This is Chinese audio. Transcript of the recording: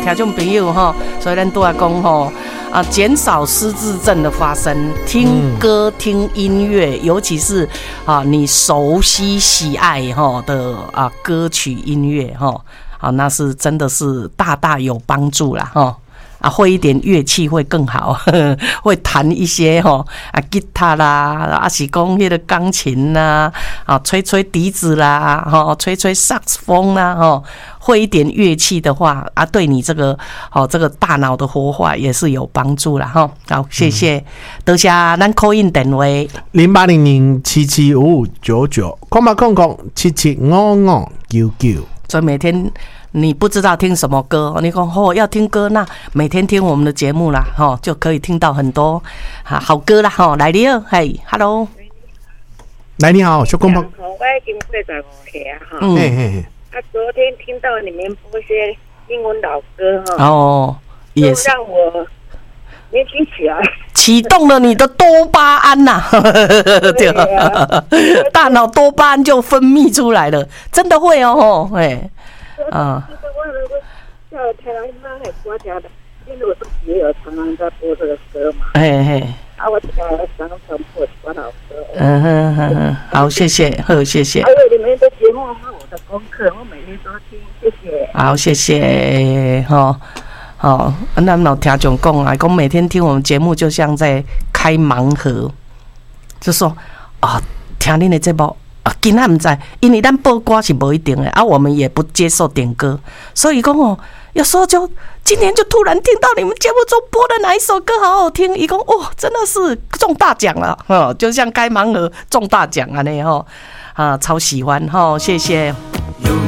听众朋友哈，所以咱都要讲哈减少失智症的发生，听歌、听音乐，尤其是你熟悉、喜爱的歌曲音乐那是真的是大大有帮助啦会一点乐器会更好，会弹一些吉他啦，是讲那个钢琴啦，吹吹笛子啦，吹吹萨克斯风啦，会一点乐器的话对你这个大脑的活化也是有帮助啦好，谢谢，多谢咱 call in 电话 0800775599，8800775599。 所以每天你不知道听什么歌，你说要听歌，那每天听我们的节目啦就可以听到很多好歌啦来你好，嘿 ，Hello， 来你好，小公婆。 我已经45岁昨天听到你们播些英文老歌也是让我年轻起来， 启动了你的多巴胺呐对大脑多巴胺就分泌出来了，真的会叫台湾妈还国家的，因为我自己也有常常在播这个歌嘛。我常常播这老歌。 好，谢谢，好，谢谢。 还有你们的节目是我的功课，我每天都听，谢谢。 好，谢谢，咱老听众讲每天听我们节目就像在开盲盒，就说听恁的节目。今天不知，因为咱播歌是不一定的我们也不接受点歌，所以讲有时候就今天就突然听到你们节目中播的哪一首歌好好听，伊讲真的是中大奖了就像开盲盒中大奖那超喜欢谢谢。